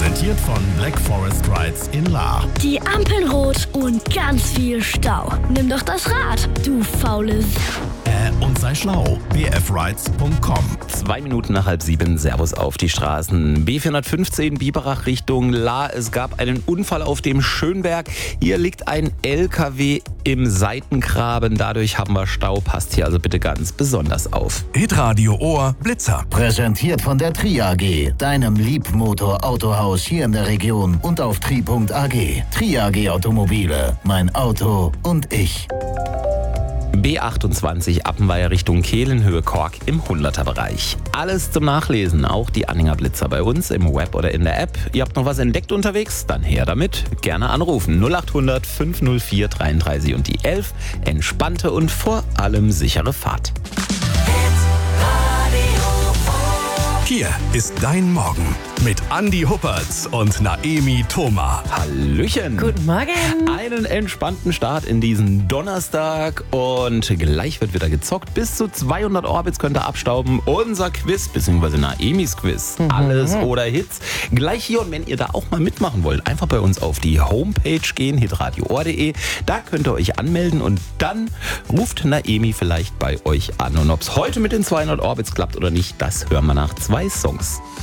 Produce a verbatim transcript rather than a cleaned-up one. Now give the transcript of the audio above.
Präsentiert von Black Forest Rides in Lahr. Die Ampeln rot und ganz viel Stau. Nimm doch das Rad, du faule S***. Äh, und sei schlau. b f rides punkt com. Zwei Minuten nach halb sieben, Servus auf die Straßen. B vierhundertfünfzehn Biberach Richtung Lahr. Es gab einen Unfall auf dem Schönberg. Hier liegt ein L K W im Seitengraben. Dadurch haben wir Stau. Passt hier also bitte ganz besonders auf. Hitradio Ohr Blitzer. Präsentiert von der Tri A G, deinem Liebmotor-Autohaus hier in der Region und auf tri punkt a g. Tri A G Automobile, mein Auto und ich. B achtundzwanzig Appenweier Richtung Kehlenhöhe Kork im hunderter Bereich. Alles zum Nachlesen, auch die Anhängerblitzer bei uns im Web oder in der App. Ihr habt noch was entdeckt unterwegs? Dann her damit. Gerne anrufen. null acht hundert fünf null vier dreiunddreißig und die elf. Entspannte und vor allem sichere Fahrt. Hier ist dein Morgen mit Andi Huppertz und Naemi Thoma. Hallöchen. Guten Morgen. Einen entspannten Start in diesen Donnerstag und gleich wird wieder gezockt. Bis zu zweihundert Orbits könnt ihr abstauben. Unser Quiz, beziehungsweise Naemis Quiz. Mhm. Alles oder Hits. Gleich hier, und wenn ihr da auch mal mitmachen wollt, einfach bei uns auf die Homepage gehen, hitradio ohr punkt de. Da könnt ihr euch anmelden und dann ruft Naemi vielleicht bei euch an. Und ob es heute mit den zweihundert Orbits klappt oder nicht, das hören wir nach zwei Songs.